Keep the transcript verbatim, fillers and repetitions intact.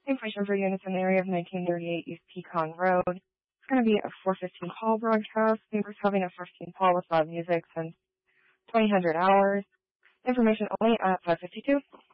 Information for units in the area of nineteen thirty-eight East Pecan Road. It's going to be a four fifteen call broadcast. Neighbors having a fifteen call with loud music since twenty hundred hours. Information only at five fifty-two.